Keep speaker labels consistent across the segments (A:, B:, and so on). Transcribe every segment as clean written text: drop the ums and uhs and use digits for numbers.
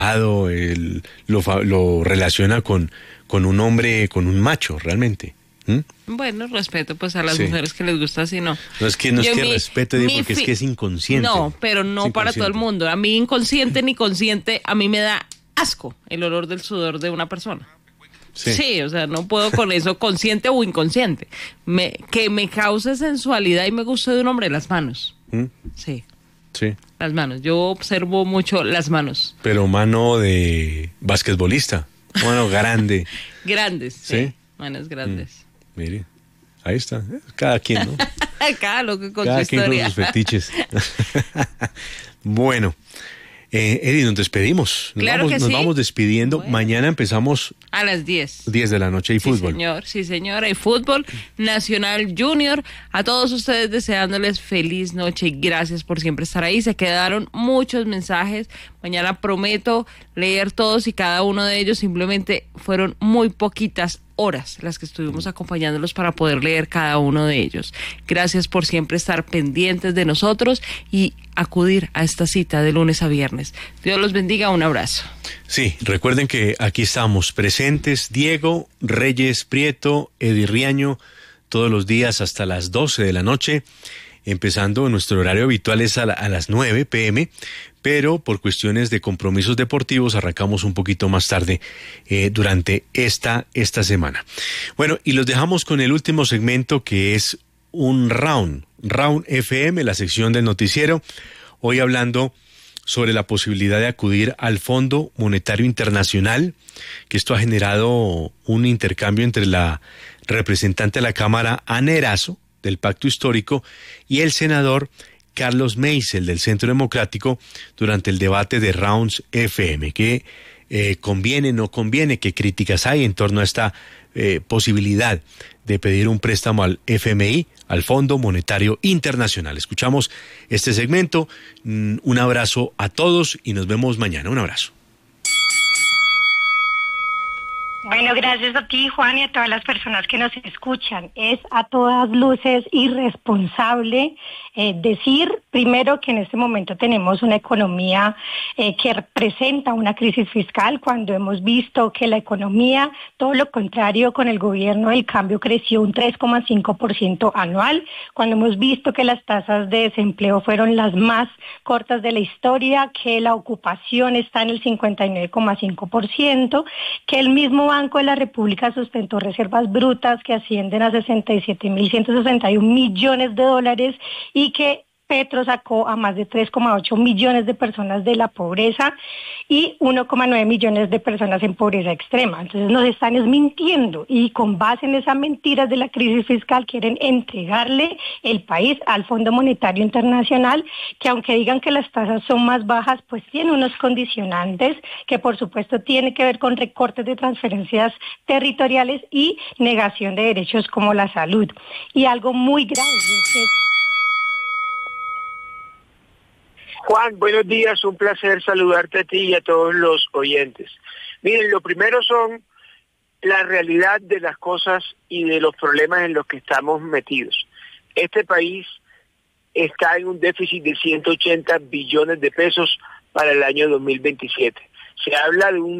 A: lo relaciona con un hombre, con un macho, realmente.
B: Bueno, respeto pues a las mujeres que les gusta así, no.
A: No es que respeto, porque es que es inconsciente.
B: No, pero no para todo el mundo. A mí inconsciente ni consciente, a mí me da asco el olor del sudor de una persona. Sí, o sea, no puedo con eso, consciente o inconsciente. Que me cause sensualidad y me guste de un hombre, las manos. Sí. Las manos. Yo observo mucho las manos.
A: Pero mano de basquetbolista. Mano grande.
B: Grandes, sí. Manos grandes.
A: Mire, ahí está. Cada quien, ¿no?
B: Cada loco con
A: Cada
B: su historia.
A: quien con sus fetiches. Bueno. Eddie, nos despedimos. Nos vamos despidiendo. Bueno. Mañana empezamos
B: a las 10.
A: 10 de la noche. ¿Hay fútbol?
B: Sí, señor. Hay fútbol Nacional Junior. A todos ustedes deseándoles feliz noche y gracias por siempre estar ahí. Se quedaron muchos mensajes. Mañana prometo leer todos y cada uno de ellos. Simplemente fueron muy poquitas horas las que estuvimos acompañándolos para poder leer cada uno de ellos. Gracias por siempre estar pendientes de nosotros y acudir a esta cita de lunes a viernes. Dios los bendiga, un abrazo.
A: Sí, recuerden que aquí estamos presentes, Diego, Reyes Prieto, Eddie Riaño, todos los días hasta las 12 de la noche, empezando nuestro horario habitual es a las 9 p.m., pero por cuestiones de compromisos deportivos arrancamos un poquito más tarde durante esta semana. Bueno, y los dejamos con el último segmento que es un Round FM, la sección del noticiero, hoy hablando sobre la posibilidad de acudir al Fondo Monetario Internacional, que esto ha generado un intercambio entre la representante de la Cámara, Ana Erazo, del Pacto Histórico, y el senador Carlos Meisel, del Centro Democrático, durante el debate de Rounds FM. ¿Qué conviene, no conviene? ¿Qué críticas hay en torno a esta posibilidad de pedir un préstamo al FMI, al Fondo Monetario Internacional? Escuchamos este segmento. Un abrazo a todos y nos vemos mañana. Un abrazo.
C: Bueno, gracias a ti, Juan, y a todas las personas que nos escuchan. Es a todas luces irresponsable decir, primero, que en este momento tenemos una economía que presenta una crisis fiscal, cuando hemos visto que la economía, todo lo contrario, con el gobierno del cambio creció un 3,5% anual, cuando hemos visto que las tasas de desempleo fueron las más cortas de la historia, que la ocupación está en el 59,5%, que el mismo Banco de la República sustentó reservas brutas que ascienden a 67.161 millones de dólares y que Petro sacó a más de 3,8 millones de personas de la pobreza y 1,9 millones de personas en pobreza extrema. Entonces nos están mintiendo y con base en esas mentiras de la crisis fiscal quieren entregarle el país al Fondo Monetario Internacional, que aunque digan que las tasas son más bajas, pues tiene unos condicionantes que por supuesto tiene que ver con recortes de transferencias territoriales y negación de derechos como la salud. Y algo muy grave es que...
D: Juan, buenos días, un placer saludarte a ti y a todos los oyentes. Miren, lo primero son la realidad de las cosas y de los problemas en los que estamos metidos. Este país está en un déficit de 180 billones de pesos para el año 2027. Se habla de un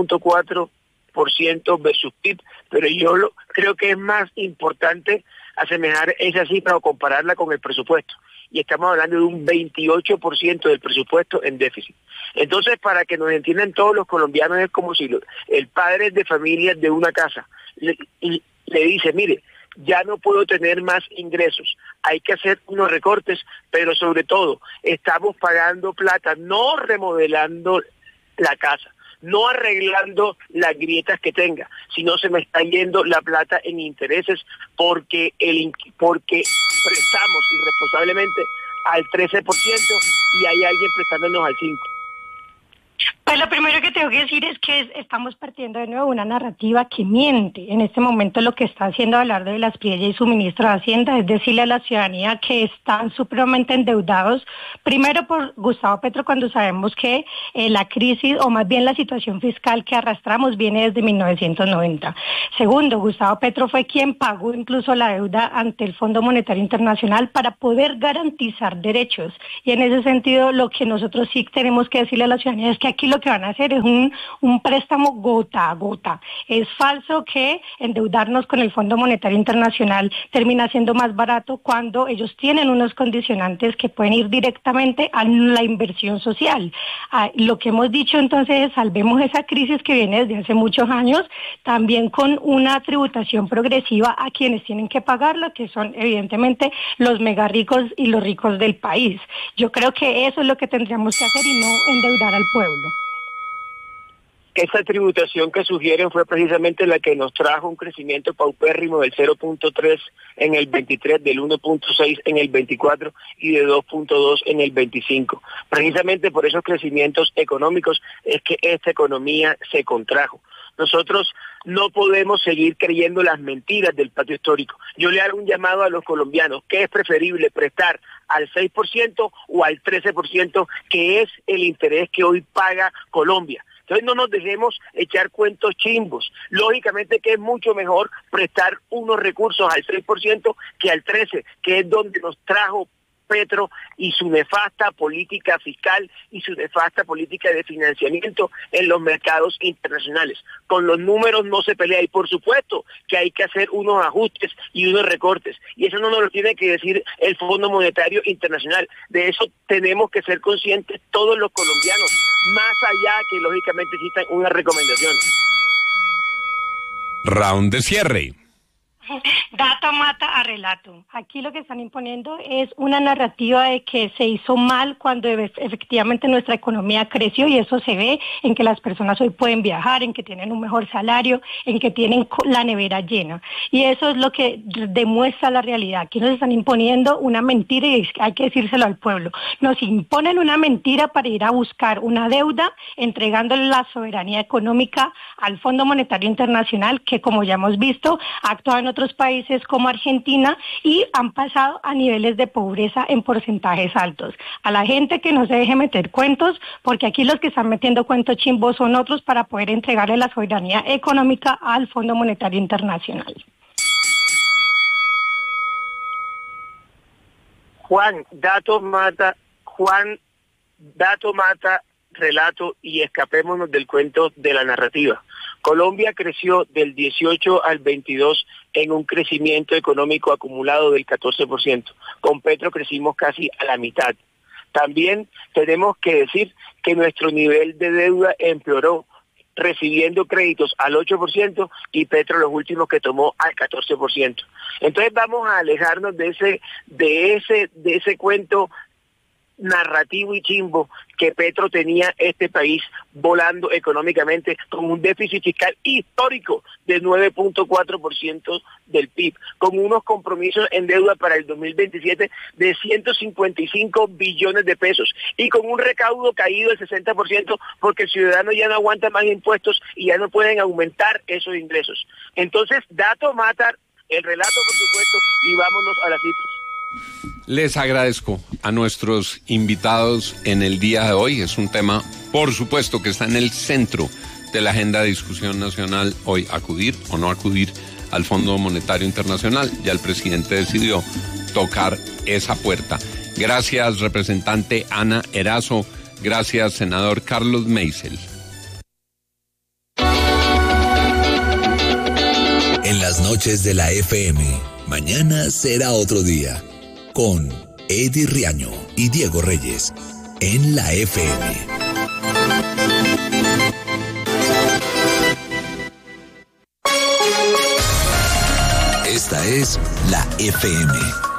D: 9.4% versus PIB, pero creo que es más importante asemejar esa cifra o compararla con el presupuesto. Y estamos hablando de un 28% del presupuesto en déficit. Entonces, para que nos entiendan todos los colombianos, es como si el padre de familia de una casa le dice, mire, ya no puedo tener más ingresos, hay que hacer unos recortes, pero sobre todo, estamos pagando plata, no remodelando la casa, no arreglando las grietas que tenga, sino se me está yendo la plata en intereses porque prestamos irresponsablemente al 13% y hay alguien prestándonos al 5%.
C: Pues lo primero que tengo que decir es que estamos partiendo de nuevo una narrativa que miente. En este momento lo que está haciendo Abelardo de las Priella y su ministro de Hacienda es decirle a la ciudadanía que están supremamente endeudados, primero por Gustavo Petro, cuando sabemos que la crisis, o más bien la situación fiscal que arrastramos, viene desde 1990. Segundo, Gustavo Petro fue quien pagó incluso la deuda ante el Fondo Monetario Internacional para poder garantizar derechos. Y en ese sentido, lo que nosotros sí tenemos que decirle a la ciudadanía es que aquí lo que van van a hacer es un préstamo gota a gota. Es falso que endeudarnos con el Fondo Monetario Internacional termina siendo más barato cuando ellos tienen unos condicionantes que pueden ir directamente a la inversión social. Lo que hemos dicho entonces es salvemos esa crisis que viene desde hace muchos años, también con una tributación progresiva a quienes tienen que pagarlo, que son evidentemente los mega ricos y los ricos del país. Yo creo que eso es lo que tendríamos que hacer y no endeudar al pueblo.
D: Esa tributación que sugieren fue precisamente la que nos trajo un crecimiento paupérrimo del 0.3 en el 23, del 1.6 en el 24 y de 2.2 en el 25. Precisamente por esos crecimientos económicos es que esta economía se contrajo. Nosotros no podemos seguir creyendo las mentiras del patio histórico. Yo le hago un llamado a los colombianos, ¿qué es preferible prestar al 6% o al 13%, que es el interés que hoy paga Colombia? Entonces no nos dejemos echar cuentos chimbos. Lógicamente que es mucho mejor prestar unos recursos al 6% que al 13%, que es donde nos trajo Petro y su nefasta política fiscal y su nefasta política de financiamiento en los mercados internacionales. Con los números no se pelea y por supuesto que hay que hacer unos ajustes y unos recortes. Y eso no nos lo tiene que decir el Fondo Monetario Internacional. De eso tenemos que ser conscientes todos los colombianos, más allá que lógicamente existan unas recomendaciones.
E: Round de cierre.
C: Dato mata a relato. Aquí lo que están imponiendo es una narrativa de que se hizo mal cuando efectivamente nuestra economía creció, y eso se ve en que las personas hoy pueden viajar, en que tienen un mejor salario, en que tienen la nevera llena. Y eso es lo que demuestra la realidad. Aquí nos están imponiendo una mentira y hay que decírselo al pueblo. Nos imponen una mentira para ir a buscar una deuda, entregándole la soberanía económica al Fondo Monetario Internacional, que como ya hemos visto, ha actuado en otros países como Argentina y han pasado a niveles de pobreza en porcentajes altos. A la gente que no se deje meter cuentos, porque aquí los que están metiendo cuentos chimbos son otros para poder entregarle la soberanía económica al Fondo Monetario Internacional.
D: Juan, dato mata relato y escapémonos del cuento de la narrativa. Colombia creció del 18 al 22 en un crecimiento económico acumulado del 14%. Con Petro crecimos casi a la mitad. También tenemos que decir que nuestro nivel de deuda empeoró, recibiendo créditos al 8% y Petro los últimos que tomó al 14%. Entonces vamos a alejarnos de ese cuento narrativo y chimbo que Petro tenía este país volando económicamente con un déficit fiscal histórico de 9.4% del PIB, con unos compromisos en deuda para el 2027 de 155 billones de pesos y con un recaudo caído del 60% porque el ciudadano ya no aguanta más impuestos y ya no pueden aumentar esos ingresos. Entonces, dato mata el relato, por supuesto, y vámonos a las cifras.
E: Les agradezco a nuestros invitados en el día de hoy. Es un tema, por supuesto, que está en el centro de la agenda de discusión nacional hoy, acudir o no acudir al Fondo Monetario Internacional. Ya el presidente decidió tocar esa puerta. Gracias, representante Ana Erazo. Gracias, senador Carlos Meisel.
F: En las noches de la FM, mañana será otro día. Con Eddie Riaño y Diego Reyes en la FM. Esta es la FM.